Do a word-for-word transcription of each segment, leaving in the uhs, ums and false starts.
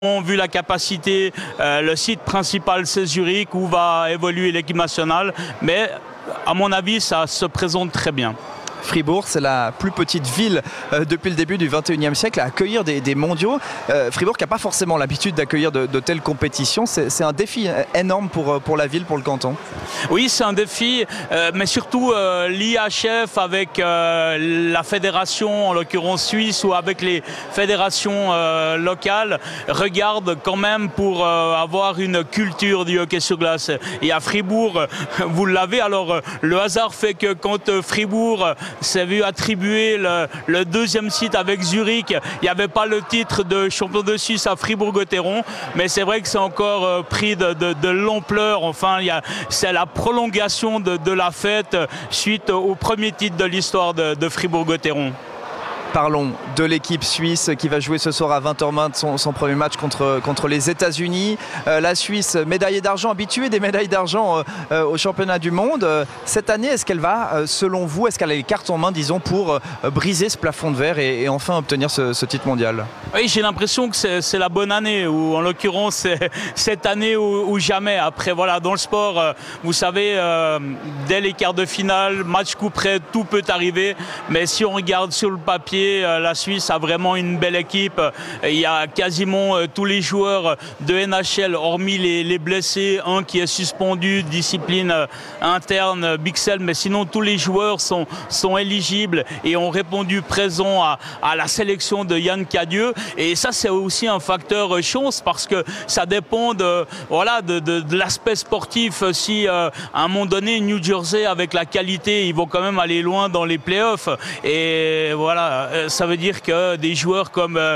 Vu la capacité, euh, le site principal c'est Zurich où va évoluer l'équipe nationale, mais à mon avis ça se présente très bien. Fribourg, c'est la plus petite ville euh, depuis le début du vingt et unième siècle à accueillir des, des mondiaux. Euh, Fribourg qui n'a pas forcément l'habitude d'accueillir de, de telles compétitions. C'est, c'est un défi énorme pour, pour la ville, pour le canton. Oui, c'est un défi, euh, mais surtout euh, l'I H F avec euh, la fédération, en l'occurrence suisse, ou avec les fédérations euh, locales, regarde quand même pour euh, avoir une culture du hockey sur glace. Et à Fribourg, vous l'avez, alors le hasard fait que quand Fribourg s'est vu attribuer le, le deuxième site avec Zurich, il n'y avait pas le titre de champion de Suisse à Fribourg-Gotteron, mais c'est vrai que c'est encore euh, pris de, de, de l'ampleur. Enfin, il y a, c'est la prolongation de, de la fête suite au premier titre de l'histoire de, de Fribourg-Gotteron. Parlons de l'équipe suisse qui va jouer ce soir à vingt heures vingt son, son premier match contre, contre les États-Unis. Euh, la Suisse, médaillée d'argent, habituée des médailles d'argent euh, euh, au championnat du monde. Euh, cette année, est-ce qu'elle va, euh, selon vous, est-ce qu'elle a les cartes en main, disons, pour euh, briser ce plafond de verre et, et enfin obtenir ce, ce titre mondial? Oui, j'ai l'impression que c'est, c'est la bonne année, ou en l'occurrence, c'est cette année ou, ou jamais. Après, voilà, dans le sport, euh, vous savez, euh, dès les quarts de finale, match coup près, tout peut arriver. Mais si on regarde sur le papier, la Suisse a vraiment une belle équipe. Il y a quasiment tous les joueurs de N H L, hormis les, les blessés, un qui est suspendu, discipline interne, Bixel, mais sinon tous les joueurs sont, sont éligibles et ont répondu présent à, à la sélection de Yann Cadieux. Et ça, c'est aussi un facteur chance parce que ça dépend de, voilà, de, de, de l'aspect sportif. Si euh, à un moment donné, New Jersey, avec la qualité, ils vont quand même aller loin dans les playoffs. Et voilà, ça veut dire que des joueurs comme, euh,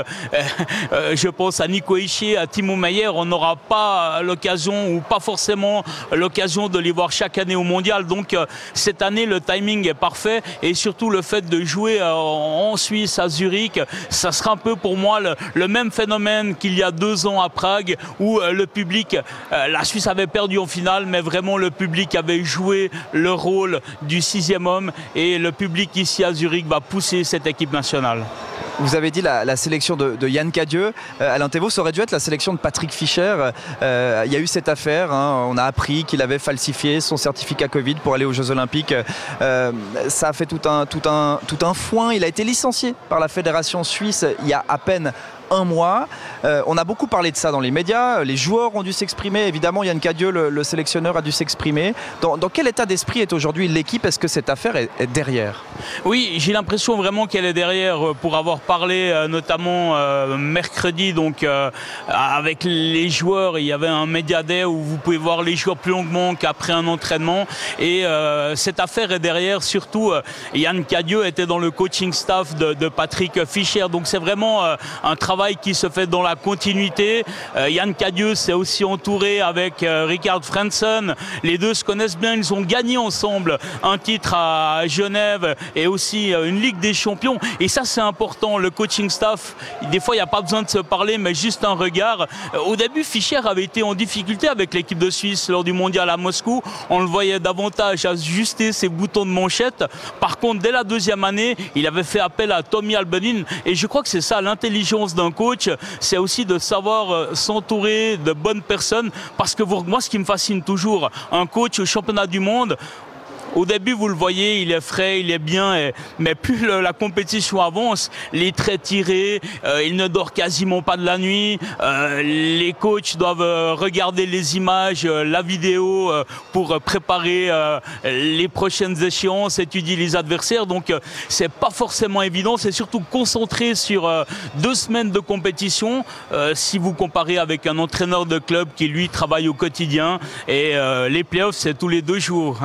euh, je pense à Nico Hischier, à Timo Meyer, on n'aura pas l'occasion ou pas forcément l'occasion de les voir chaque année au mondial. Donc euh, cette année, le timing est parfait et surtout le fait de jouer euh, en Suisse, à Zurich, ça sera un peu pour moi le, le même phénomène qu'il y a deux ans à Prague où euh, le public, euh, la Suisse avait perdu en finale, mais vraiment le public avait joué le rôle du sixième homme et le public ici à Zurich va pousser cette équipe nationale. Vous avez dit la, la sélection de, de Yann Cadieux. Euh, Alain Thévaux, ça aurait dû être la sélection de Patrick Fischer. Euh, il y a eu cette affaire. Hein, on a appris qu'il avait falsifié son certificat Covid pour aller aux Jeux Olympiques. Euh, ça a fait tout un, tout, un, tout un foin. Il a été licencié par la Fédération suisse il y a à peine un mois. Euh, on a beaucoup parlé de ça dans les médias. Les joueurs ont dû s'exprimer. Évidemment, Yann Cadieux, le, le sélectionneur, a dû s'exprimer. Dans, dans quel état d'esprit est aujourd'hui l'équipe? Est-ce que cette affaire est, est derrière? Oui, j'ai l'impression vraiment qu'elle est derrière pour avoir parlé euh, notamment euh, mercredi donc euh, avec les joueurs. Il y avait un Media Day où vous pouvez voir les joueurs plus longuement qu'après un entraînement. Et euh, cette affaire est derrière. Surtout, euh, Yann Cadieux était dans le coaching staff de, de Patrick Fischer. Donc c'est vraiment euh, un travail qui se fait dans la continuité. Euh, Yann Cadieux s'est aussi entouré avec euh, Richard Frentzen. Les deux se connaissent bien. Ils ont gagné ensemble un titre à Genève et aussi euh, une Ligue des Champions. Et ça, c'est important. Le coaching staff, des fois, il n'y a pas besoin de se parler, mais juste un regard. Euh, au début, Fischer avait été en difficulté avec l'équipe de Suisse lors du mondial à Moscou. On le voyait davantage ajuster ses boutons de manchette. Par contre, dès la deuxième année, il avait fait appel à Tommy Albenin. Et je crois que c'est ça, l'intelligence d'un coach, c'est aussi de savoir s'entourer de bonnes personnes, parce que moi, ce qui me fascine toujours, un coach au championnat du monde, au début, vous le voyez, il est frais, il est bien, et, mais plus le, la compétition avance, les traits tirés, euh, il ne dort quasiment pas de la nuit, euh, les coachs doivent euh, regarder les images, euh, la vidéo euh, pour préparer euh, les prochaines échéances, étudier les adversaires, donc euh, c'est pas forcément évident, c'est surtout concentré sur euh, deux semaines de compétition, euh, si vous comparez avec un entraîneur de club qui lui travaille au quotidien, et euh, les playoffs c'est tous les deux jours.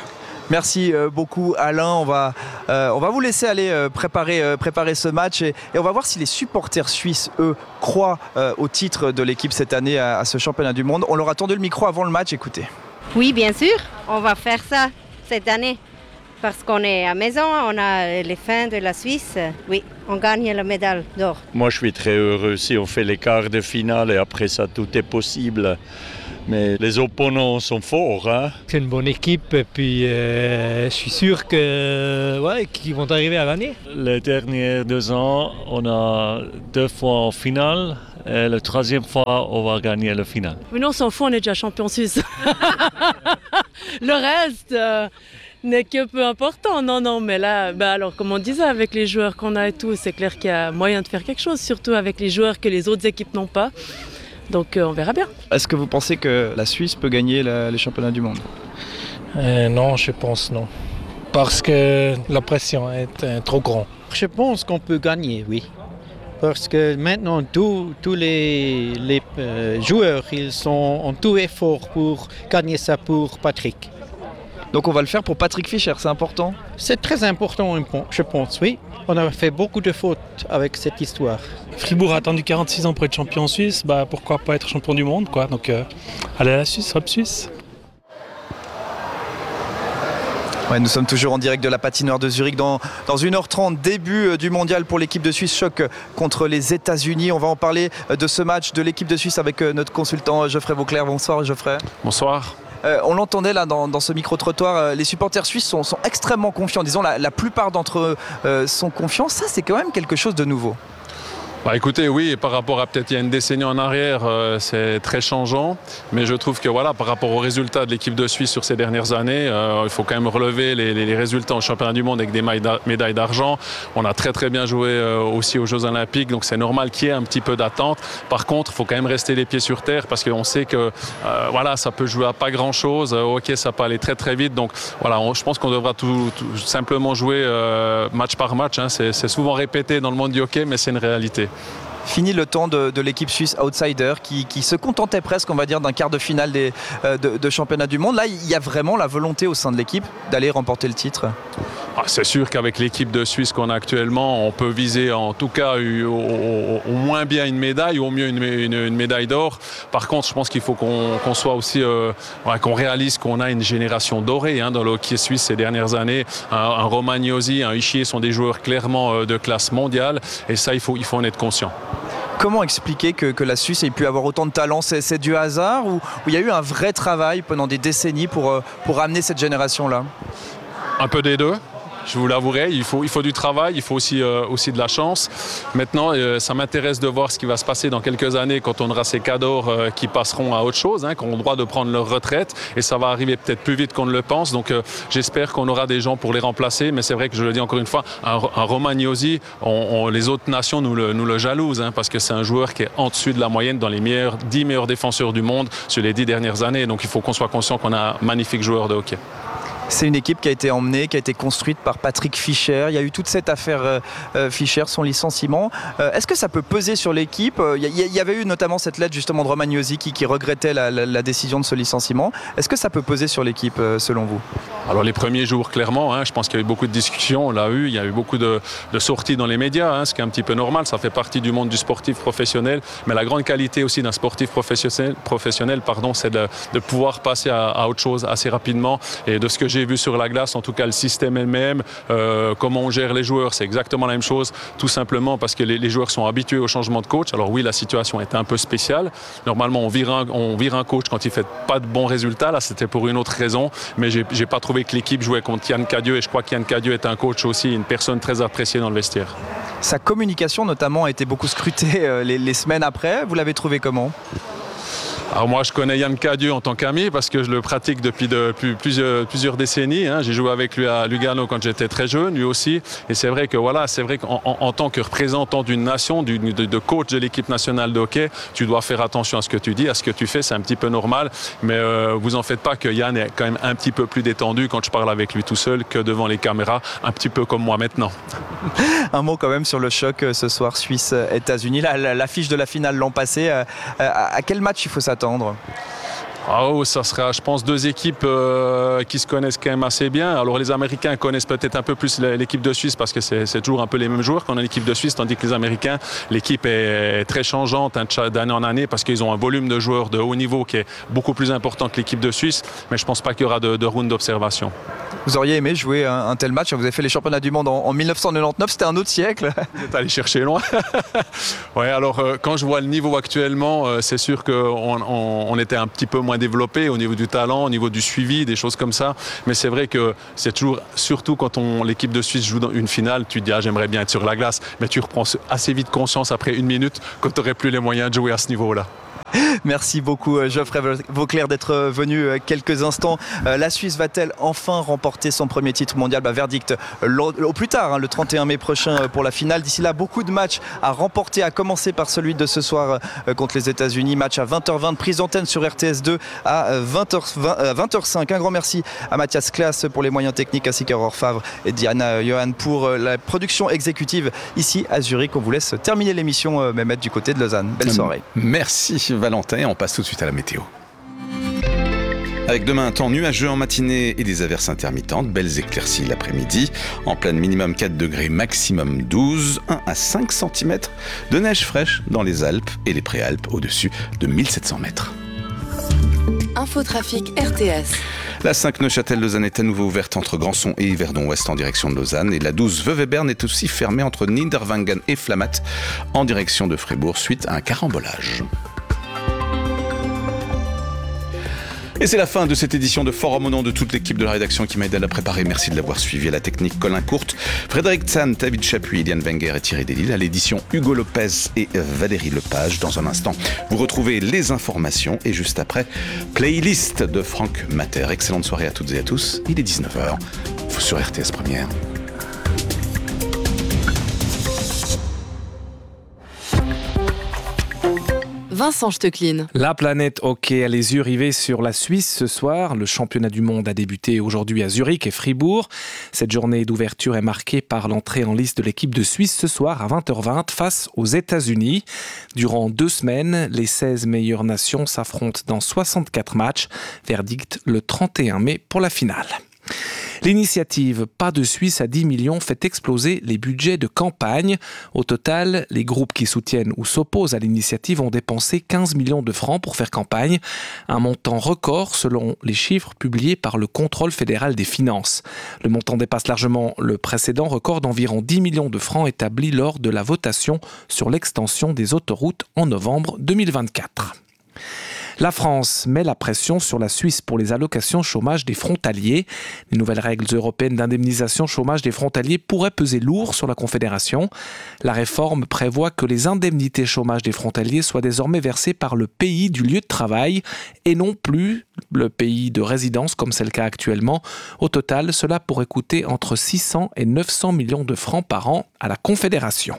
Merci beaucoup Alain, on va, euh, on va vous laisser aller euh, préparer, euh, préparer ce match et, et on va voir si les supporters suisses, eux, croient euh, au titre de l'équipe cette année à, à ce championnat du monde. On leur a tendu le micro avant le match, écoutez. Oui, bien sûr, on va faire ça cette année parce qu'on est à la maison, on a les fins de la Suisse, oui, on gagne la médaille d'or. Moi je suis très heureux si on fait les quarts de finale et après ça tout est possible. Mais les opponents sont forts. Hein. C'est une bonne équipe et puis euh, je suis sûr que, ouais, qu'ils vont arriver à gagner. Les derniers deux ans, on a deux fois en finale Et la troisième fois, on va gagner le final. Mais non, on s'en fout, on est déjà champion suisse. Le reste euh, n'est que peu important. Non, non, mais là, bah alors, comme on disait, avec les joueurs qu'on a et tout, c'est clair qu'il y a moyen de faire quelque chose, surtout avec les joueurs que les autres équipes n'ont pas. Donc, euh, on verra bien. Est-ce que vous pensez que la Suisse peut gagner la, les championnats du monde ? Euh, non, je pense non. Parce que la pression est euh, trop grande. Je pense qu'on peut gagner, oui. Parce que maintenant, tous les, les euh, joueurs, ils sont en tout effort pour gagner ça pour Patrick. Donc on va le faire pour Patrick Fischer, c'est important ? C'est très important, je pense, oui. On a fait beaucoup de fautes avec cette histoire. Fribourg a attendu quarante-six ans pour être champion en Suisse, bah pourquoi pas être champion du monde, quoi. Donc euh, allez à la Suisse, hop Suisse. Ouais, nous sommes toujours en direct de la patinoire de Zurich dans, dans une heure trente, début du mondial pour l'équipe de Suisse, choc contre les États-Unis. On va en parler de ce match de l'équipe de Suisse avec notre consultant Geoffrey Vauclair. Bonsoir Geoffrey. Bonsoir. Euh, on l'entendait là dans, dans ce micro-trottoir, euh, les supporters suisses sont, sont extrêmement confiants. Disons, la, la plupart d'entre eux euh, sont confiants. Ça, c'est quand même quelque chose de nouveau. Bah écoutez, oui, par rapport à peut-être il y a une décennie en arrière, euh, c'est très changeant. Mais je trouve que voilà, par rapport aux résultats de l'équipe de Suisse sur ces dernières années, euh, il faut quand même relever les, les, les résultats au championnat du monde avec des médailles d'argent. On a très très bien joué euh, aussi aux Jeux Olympiques, donc c'est normal qu'il y ait un petit peu d'attente. Par contre, il faut quand même rester les pieds sur terre parce qu'on sait que euh, voilà, ça peut jouer à pas grand-chose. Euh, ok, ça peut aller très très vite. Donc voilà, on, je pense qu'on devra tout, tout simplement jouer euh, match par match. Hein. C'est, c'est souvent répété dans le monde du hockey, mais c'est une réalité. Fini le temps de, de l'équipe suisse outsider qui, qui se contentait presque, on va dire, d'un quart de finale des, euh, de, de championnat du monde. Là, il y a vraiment la volonté au sein de l'équipe d'aller remporter le titre. Ah, c'est sûr qu'avec l'équipe de Suisse qu'on a actuellement, on peut viser en tout cas au, au, au moins bien une médaille ou au mieux une, une, une médaille d'or. Par contre, je pense qu'il faut qu'on, qu'on soit aussi, euh, ouais, qu'on réalise qu'on a une génération dorée hein, dans le hockey suisse ces dernières années. Un, un Romagnosi, un Ischier sont des joueurs clairement euh, de classe mondiale et ça, il faut, il faut en être conscient. Comment expliquer que, que la Suisse ait pu avoir autant de talent ? C'est, c'est du hasard ou, ou il y a eu un vrai travail pendant des décennies pour, pour amener cette génération-là ? Un peu des deux. Je vous l'avouerai, il faut, il faut du travail, il faut aussi, euh, aussi de la chance. Maintenant, euh, ça m'intéresse de voir ce qui va se passer dans quelques années quand on aura ces cadors euh, qui passeront à autre chose, hein, qui auront le droit de prendre leur retraite. Et ça va arriver peut-être plus vite qu'on ne le pense. Donc euh, j'espère qu'on aura des gens pour les remplacer. Mais c'est vrai que je le dis encore une fois, un, un Romagnosi, on, on, les autres nations nous le, nous le jalousent hein, parce que c'est un joueur qui est en dessus de la moyenne dans les meilleurs, dix meilleurs défenseurs du monde sur les dix dernières années. Donc il faut qu'on soit conscient qu'on a un magnifique joueur de hockey. C'est une équipe qui a été emmenée, qui a été construite par Patrick Fischer. Il y a eu toute cette affaire euh, euh, Fischer, son licenciement. Euh, est-ce que ça peut peser sur l'équipe ? Il y, y avait eu notamment cette lettre justement de Romagnosi qui, qui regrettait la, la, la décision de ce licenciement. Est-ce que ça peut peser sur l'équipe euh, selon vous ? Alors les premiers jours, clairement, hein, je pense qu'il y a eu beaucoup de discussions, on l'a eu, il y a eu beaucoup de, de sorties dans les médias, hein, ce qui est un petit peu normal, ça fait partie du monde du sportif professionnel. Mais la grande qualité aussi d'un sportif professionnel, professionnel pardon, c'est de, de pouvoir passer à, à autre chose assez rapidement. Et de ce que j'ai vu sur la glace, en tout cas le système elle-même, euh, comment on gère les joueurs, c'est exactement la même chose, tout simplement parce que les, les joueurs sont habitués au changement de coach. Alors oui, la situation est un peu spéciale. Normalement, on vire un, on vire un coach quand il ne fait pas de bons résultats. Là, c'était pour une autre raison, mais j'ai, j'ai pas trouvé que l'équipe jouait contre Yann Cadieux et je crois qu'Yann Cadieux est un coach aussi, une personne très appréciée dans le vestiaire. Sa communication notamment a été beaucoup scrutée euh, les, les semaines après. Vous l'avez trouvé comment ? Alors moi je connais Yann Cadieux en tant qu'ami parce que je le pratique depuis, de, depuis plusieurs, plusieurs décennies. Hein. J'ai joué avec lui à Lugano quand j'étais très jeune, lui aussi. Et c'est vrai que voilà, c'est vrai qu'en en, en tant que représentant d'une nation, du, de, de coach de l'équipe nationale de hockey, tu dois faire attention à ce que tu dis, à ce que tu fais, c'est un petit peu normal. Mais euh, vous en faites pas que Yann est quand même un petit peu plus détendu quand je parle avec lui tout seul que devant les caméras, un petit peu comme moi maintenant. Un mot quand même sur le choc ce soir Suisse-États-Unis. L'affiche de la finale l'an passé, à quel match il faut s'attendre ? Ah oh, ça sera, je pense, deux équipes euh, qui se connaissent quand même assez bien. Alors les Américains connaissent peut-être un peu plus l'équipe de Suisse parce que c'est, c'est toujours un peu les mêmes joueurs qu'on a l'équipe de Suisse, tandis que les Américains, l'équipe est très changeante hein, d'année en année parce qu'ils ont un volume de joueurs de haut niveau qui est beaucoup plus important que l'équipe de Suisse. Mais je ne pense pas qu'il y aura de, de round d'observation. Vous auriez aimé jouer un, un tel match? Vous avez fait les championnats du monde en, en mille neuf cent quatre-vingt-dix-neuf, c'était un autre siècle. Vous êtes allé chercher loin. Ouais, alors euh, quand je vois le niveau actuellement, euh, c'est sûr qu'on on, on était un petit peu moins développé au niveau du talent, au niveau du suivi, des choses comme ça. Mais c'est vrai que c'est toujours, surtout quand on, l'équipe de Suisse joue dans une finale, tu te dis ah, j'aimerais bien être sur la glace, mais tu reprends assez vite conscience après une minute que tu n'aurais plus les moyens de jouer à ce niveau-là. Merci beaucoup Geoffrey Vauclair d'être venu quelques instants. La Suisse va-t-elle enfin remporter son premier titre mondial? Bah, verdict au plus tard, hein, le trente et un mai prochain pour la finale. D'ici là, beaucoup de matchs à remporter, à commencer par celui de ce soir contre les États-Unis. Match à vingt heures vingt, prise d'antenne sur R T S deux à vingt heures cinq. Un grand merci à Mathias Klaas pour les moyens techniques, ainsi qu'à Aurore Favre et Diana Johan pour la production exécutive ici à Zurich. On vous laisse terminer l'émission, Mehmet, du côté de Lausanne. Belle soirée. Merci Valentin, on passe tout de suite à la météo. Avec demain un temps nuageux en matinée et des averses intermittentes, belles éclaircies l'après-midi, en pleine minimum quatre degrés, maximum douze, un à cinq centimètres de neige fraîche dans les Alpes et les Préalpes au-dessus de mille sept cents mètres. Infotrafic R T S. La cinq Neuchâtel-Lausanne est à nouveau ouverte entre Grandson et Yverdon-Ouest en direction de Lausanne, et la douze Vevey-Berne est aussi fermée entre Niederwangen et Flamatt en direction de Fribourg suite à un carambolage. Et c'est la fin de cette édition de Forum au nom de toute l'équipe de la rédaction qui m'a aidé à la préparer. Merci de l'avoir suivi. À la technique, Colin Courte, Frédéric Tsan, David Chapuis, Eliane Wenger et Thierry Delisle. À l'édition, Hugo Lopez et Valérie Lepage. Dans un instant, vous retrouvez les informations et juste après, playlist de Franck Matter. Excellente soirée à toutes et à tous. Il est dix-neuf heures sur R T S Première. Vincent Stecklin. La planète hockey a les yeux rivés sur la Suisse ce soir. Le championnat du monde a débuté aujourd'hui à Zurich et Fribourg. Cette journée d'ouverture est marquée par l'entrée en lice de l'équipe de Suisse ce soir à vingt heures vingt face aux États-Unis. Durant deux semaines, les seize meilleures nations s'affrontent dans soixante-quatre matchs. Verdict le trente et un mai pour la finale. L'initiative Pas de Suisse à dix millions fait exploser les budgets de campagne. Au total, les groupes qui soutiennent ou s'opposent à l'initiative ont dépensé quinze millions de francs pour faire campagne, un montant record selon les chiffres publiés par le Contrôle fédéral des finances. Le montant dépasse largement le précédent record d'environ dix millions de francs établi lors de la votation sur l'extension des autoroutes en novembre deux mille vingt-quatre. La France met la pression sur la Suisse pour les allocations chômage des frontaliers. Les nouvelles règles européennes d'indemnisation chômage des frontaliers pourraient peser lourd sur la Confédération. La réforme prévoit que les indemnités chômage des frontaliers soient désormais versées par le pays du lieu de travail et non plus le pays de résidence comme c'est le cas actuellement. Au total, cela pourrait coûter entre six cents et neuf cents millions de francs par an à la Confédération.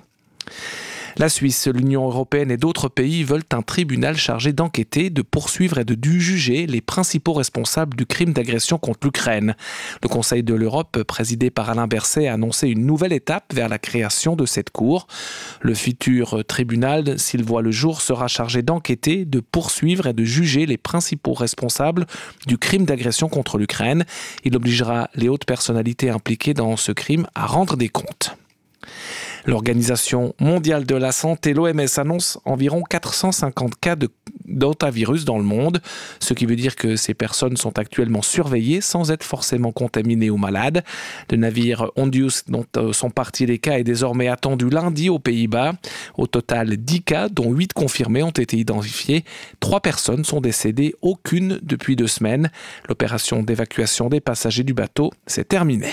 La Suisse, l'Union européenne et d'autres pays veulent un tribunal chargé d'enquêter, de poursuivre et de juger les principaux responsables du crime d'agression contre l'Ukraine. Le Conseil de l'Europe, présidé par Alain Berset, a annoncé une nouvelle étape vers la création de cette cour. Le futur tribunal, s'il voit le jour, sera chargé d'enquêter, de poursuivre et de juger les principaux responsables du crime d'agression contre l'Ukraine. Il obligera les hautes personnalités impliquées dans ce crime à rendre des comptes. L'Organisation mondiale de la santé, l'O M S, annonce environ quatre cent cinquante cas de d'hantavirus dans le monde, ce qui veut dire que ces personnes sont actuellement surveillées sans être forcément contaminées ou malades. Le navire Ondius, dont sont partis les cas, est désormais attendu lundi aux Pays-Bas. Au total, dix cas, dont huit confirmés, ont été identifiés. Trois personnes sont décédées, aucune depuis deux semaines. L'opération d'évacuation des passagers du bateau s'est terminée.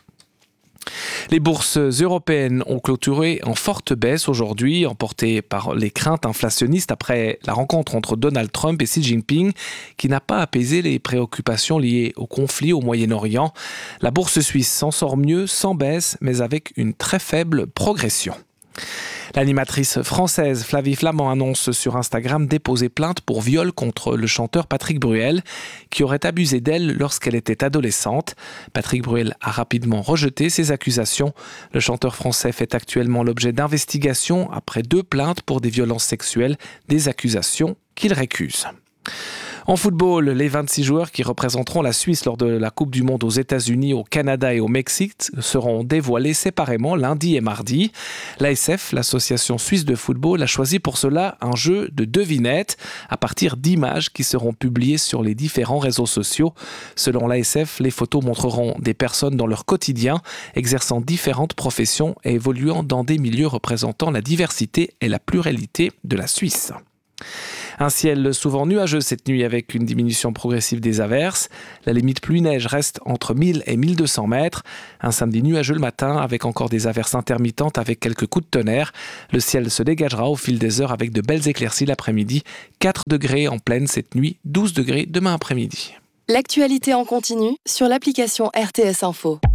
Les bourses européennes ont clôturé en forte baisse aujourd'hui, emportées par les craintes inflationnistes après la rencontre entre Donald Trump et Xi Jinping, qui n'a pas apaisé les préoccupations liées au conflit au Moyen-Orient. La bourse suisse s'en sort mieux, sans baisse, mais avec une très faible progression. L'animatrice française Flavie Flament annonce sur Instagram déposer plainte pour viol contre le chanteur Patrick Bruel, qui aurait abusé d'elle lorsqu'elle était adolescente. Patrick Bruel a rapidement rejeté ces accusations. Le chanteur français fait actuellement l'objet d'investigations après deux plaintes pour des violences sexuelles, des accusations qu'il récuse. En football, les vingt-six joueurs qui représenteront la Suisse lors de la Coupe du Monde aux États-Unis, au Canada et au Mexique seront dévoilés séparément lundi et mardi. L'A S F, l'Association suisse de football, a choisi pour cela un jeu de devinettes à partir d'images qui seront publiées sur les différents réseaux sociaux. Selon l'A S F, les photos montreront des personnes dans leur quotidien, exerçant différentes professions et évoluant dans des milieux représentant la diversité et la pluralité de la Suisse. Un ciel souvent nuageux cette nuit avec une diminution progressive des averses. La limite pluie-neige reste entre mille et mille deux cents mètres. Un samedi nuageux le matin avec encore des averses intermittentes avec quelques coups de tonnerre. Le ciel se dégagera au fil des heures avec de belles éclaircies l'après-midi. quatre degrés en pleine cette nuit, douze degrés demain après-midi. L'actualité en continu sur l'application R T S Info.